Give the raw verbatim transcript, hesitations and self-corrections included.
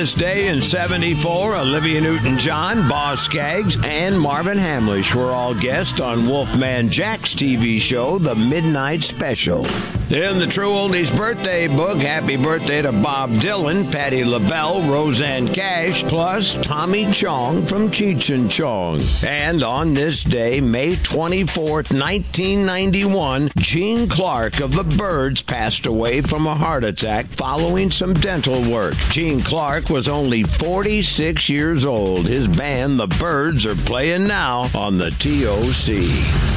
this day in seventy-four, Olivia Newton-John, Boz Scaggs, and Marvin Hamlish were all guests on Wolfman Jack's T V show, The Midnight Special. In the True Oldies birthday book, happy birthday to Bob Dylan, Patti LaBelle, Roseanne Cash, plus Tommy Chong from Cheech and Chong. And on this day, May twenty-fourth, nineteen ninety-one, Gene Clark of the Byrds passed away from a heart attack following some dental work. Gene Clark was only forty-six years old. His band, the Byrds, are playing now on the T O C.